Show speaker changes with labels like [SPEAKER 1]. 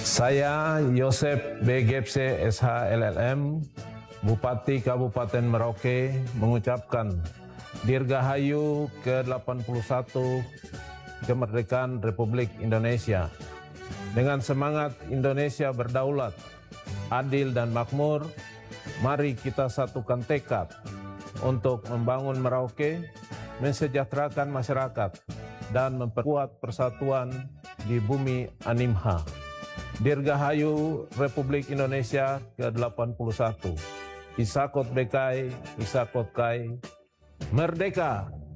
[SPEAKER 1] Saya Yosep B. Gepse SH LLM, Bupati Kabupaten Merauke, mengucapkan Dirgahayu ke-81 Kemerdekaan Republik Indonesia. Dengan semangat Indonesia berdaulat, adil dan makmur, mari kita satukan tekad untuk membangun Merauke, mensejahterakan masyarakat, dan memperkuat persatuan di bumi Animha. Dirgahayu Republik Indonesia ke-81. Isakot Bekai, Isakot Kai, Merdeka!